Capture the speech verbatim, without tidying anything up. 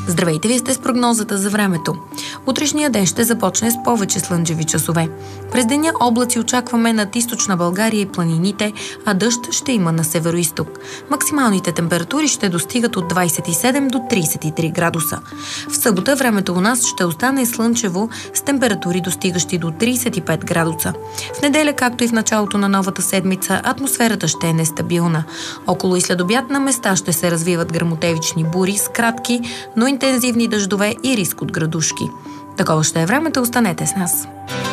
Здравейте, вие сте с прогнозата за времето. Утрешния ден ще започне с повече слънчеви часове. През деня облаци очакваме над източна България и планините, а дъжд ще има на североизток. Максималните температури ще достигат от двадесет и седем до тридесет и три градуса. В събота времето у нас ще остане слънчево с температури достигащи до тридесет и пет градуса. В неделя, както и в началото на новата седмица, атмосферата ще е нестабилна. Около и след обяд на места ще се развиват гръмотевични бури с кратки, но интензивни дъждове и риск от градушки. Такова ще е времето, останете с нас.